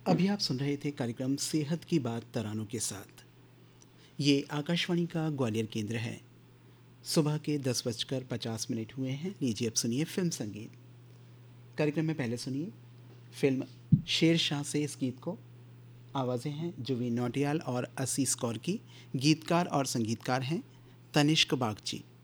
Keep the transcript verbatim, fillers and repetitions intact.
अभी आप सुन रहे थे कार्यक्रम सेहत की बात तरानों के साथ। ये आकाशवाणी का ग्वालियर केंद्र है। सुबह के दस बजकर पचास मिनट हुए हैं। लीजिए अब सुनिए फिल्म संगीत। कार्यक्रम में पहले सुनिए फिल्म शेर शाह से इस गीत को। आवाज़ें हैं जुबीन नौटियाल और असीस कौर की। गीतकार और संगीतकार हैं तनिष्क बागची।